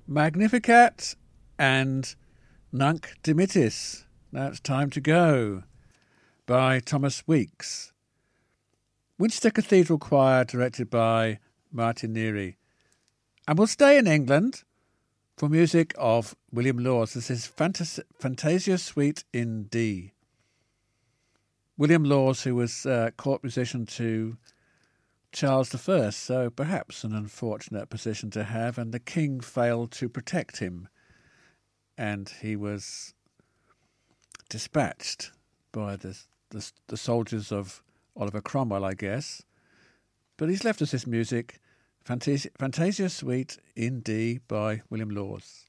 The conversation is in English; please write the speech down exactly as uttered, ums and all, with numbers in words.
Magnificat and Nunc Dimittis. Now it's time to go, by Thomas Weeks. Winchester Cathedral Choir, directed by Martin Neary. And we'll stay in England for music of William Laws. This is Fantas- Fantasia Suite in D. William Laws, who was uh, court musician to Charles the First, so perhaps an unfortunate position to have, and the king failed to protect him, and he was dispatched by the the, the soldiers of Oliver Cromwell, I guess. But he's left us this music, Fantasia, Fantasia Suite in D by William Laws.